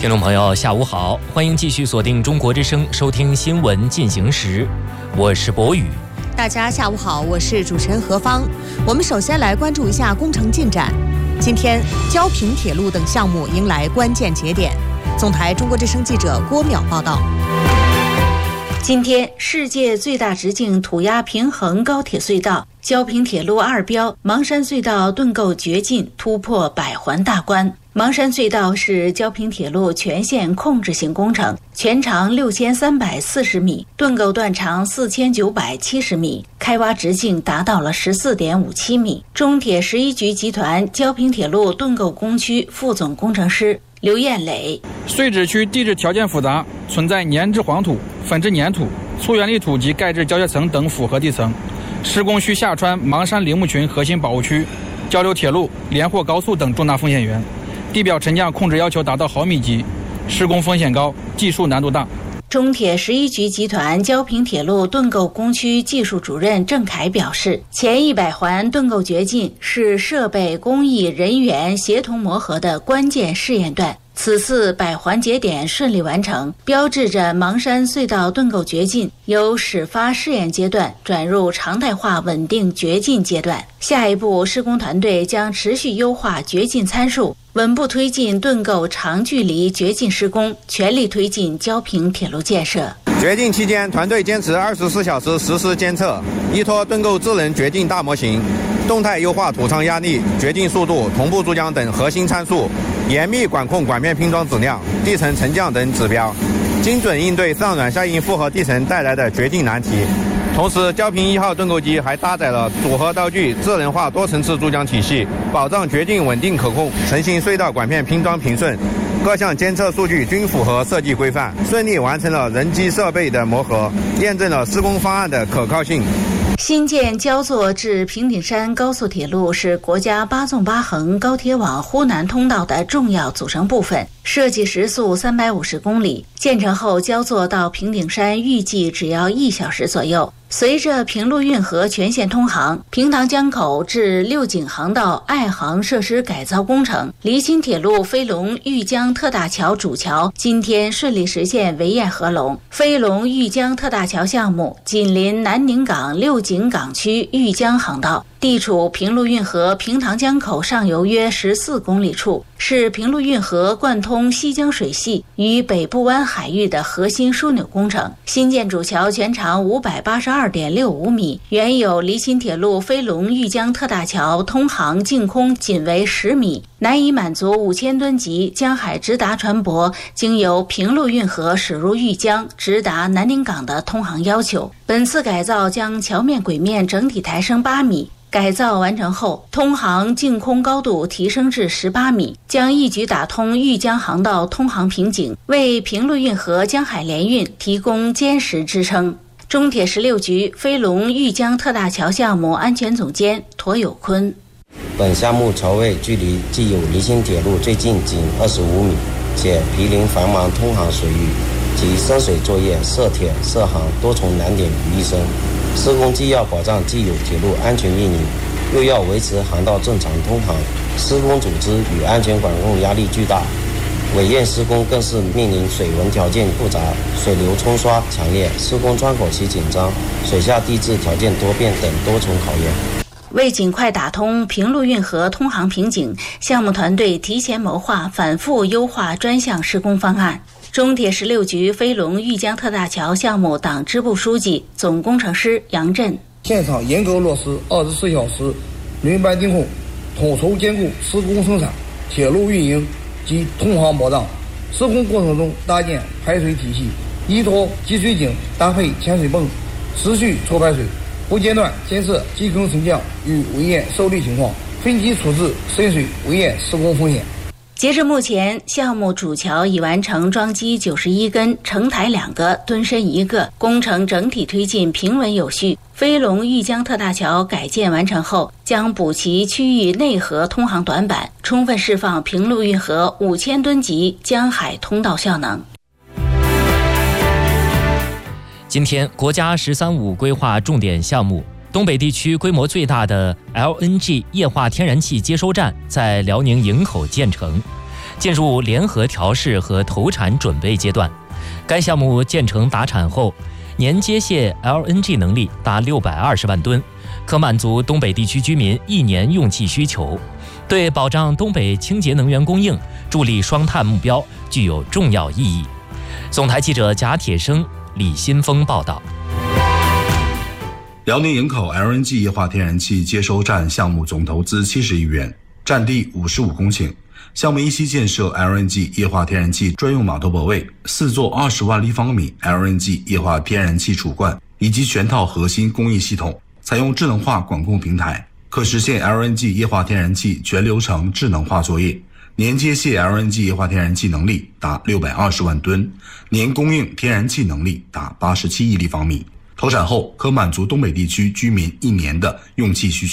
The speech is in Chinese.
听众朋友下午好，欢迎继续锁定中国之声收听新闻进行时，我是博宇。 大家下午好，我是主持人何芳。我们首先来关注一下工程进展。今天焦平铁路等项目迎来关键节点。总台中国之声记者郭淼报道。 今天，世界最大直径土压平衡高铁隧道焦平铁路2标芒山隧道盾构掘进突破100环大关。芒山隧道是焦平铁路全线控制型工程，全长6340米，盾构段长4970米，开挖直径达到了14.57米。中铁11局集团焦平铁路盾构工区副总工程师刘艳磊： 碎址区地质条件复杂，存在粘质黄土、粉质粘土、粗原砾土及钙质交界层等复合地层。施工需下穿芒山林木群核心保护区、交流铁路、连霍高速等重大风险源。地表沉降控制要求达到毫米级，施工风险高，技术难度大。 中铁11局集团焦平铁路盾构工区技术主任郑凯表示，前100环盾构掘进是设备、工艺、人员协同磨合的关键试验段。此次100环节点顺利完成，标志着芒山隧道盾构掘进由始发试验阶段转入常态化稳定掘进阶段。下一步，施工团队将持续优化掘进参数，稳步推进盾构长距离掘进施工，全力推进焦平铁路建设。 掘进期间，团队坚持24小时实时监测，依托盾构智能掘进大模型，动态优化土仓压力、掘进速度、同步注浆等核心参数，严密管控管面拼装质量、地层沉降等指标，精准应对上软下硬复合地层带来的掘进难题。同时，焦平1号盾构机还搭载了组合刀具智能化多层次注浆体系，保障掘进稳定可控，成型隧道管片拼装平顺，各项监测数据均符合设计规范，顺利完成了人机设备的磨合，验证了施工方案的可靠性。 新建焦作至平顶山高速铁路是国家8纵8横高铁网呼南通道的重要组成部分，设计时速350公里，建成后焦作到平顶山预计只要1小时左右。随着平陆运河全线通航，平塘江口至六井航道爱航设施改造工程、黎新铁路飞龙豫江特大桥主桥今天顺利实现围堰合龙。飞龙豫江特大桥项目紧邻南宁港六井港区豫江航道，地处平陆运河平塘江口上游约14公里处，是平陆运河贯通西江水系与北部湾海域的核心枢纽工程。新建主桥全长582.65米，原有黎新铁路飞龙豫江特大桥通航净空仅为10米，难以满足5000吨级江海直达船舶经由平陆运河驶入豫江直达南宁港的通航要求。本次改造将桥面轨面整体抬升8米，改造完成后，通航净空高度提升至18米，将一举打通豫江航道通航瓶颈，为平陆运河江海联运提供坚实支撑。中铁16局飞龙豫江特大桥项目安全总监驼有坤： 本项目桥位距离既有黎新铁路最近仅25米，且毗邻繁忙通航水域，及深水作业、涉铁、涉航多重难点于一身。施工既要保障既有铁路安全运营，又要维持航道正常通航，施工组织与安全管控压力巨大。围堰施工更是面临水文条件复杂、水流冲刷强烈、施工窗口期紧张、水下地质条件多变等多重考验。 为尽快打通平陆运河通航瓶颈，项目团队提前谋划，反复优化专项施工方案。中铁16局飞龙豫江特大桥项目党支部书记、总工程师杨震： 现场严格落实24小时轮班盯控，统筹兼顾施工生产、铁路运营及通航保障。施工过程中搭建排水体系，依托集水井搭配潜水泵，持续抽排水，不间断监测基坑沉降与围堰受力情况，分级处置深水围堰施工风险。 截至目前，项目主桥已完成桩基91根，承台2个，墩深1个，工程整体推进平稳有序。飞龙豫江特大桥改建完成后，将补齐区域内河通航短板，充分释放平陆运河5000吨级江海通道效能。 今天，国家“十三五”规划重点项目东北地区规模最大的 LNG 液化天然气接收站在辽宁营口建成。 进入联合调试和投产准备阶段。该项目建成达产后，年接卸 LNG 能力达620万吨，可满足东北地区居民1年用气需求，对保障东北清洁能源供应、助力双碳目标具有重要意义。总台记者贾铁生、李新峰报道。 辽宁营口 LNG 液化天然气接收站项目总投资70亿元，占地55公顷。项目依期建设 LNG 液化天然气专用码头泊位、4座20万立方米 LNG 液化天然气储罐以及全套核心工艺系统，采用智能化管控平台，可实现 LNG 液化天然气全流程智能化作业。年接卸 LNG 液化天然气能力达620万吨，年供应天然气能力达87亿立方米。投产后可满足东北地区居民1年的用气需求。